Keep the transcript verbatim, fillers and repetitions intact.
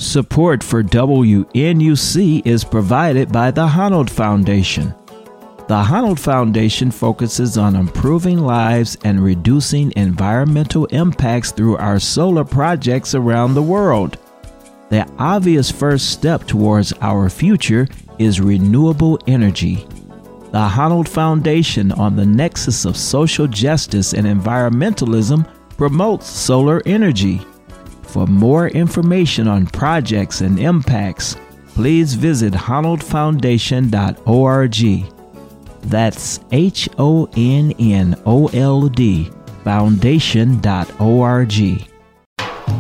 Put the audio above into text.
Support for W N U C is provided by the Honnold Foundation. The Honnold Foundation focuses on improving lives and reducing environmental impacts through our solar projects around the world. The obvious first step towards our future is renewable energy. The Honnold Foundation, on the nexus of social justice and environmentalism, promotes solar energy. For more information on projects and impacts, please visit honnold foundation dot org. That's H O N N O L D foundation dot org.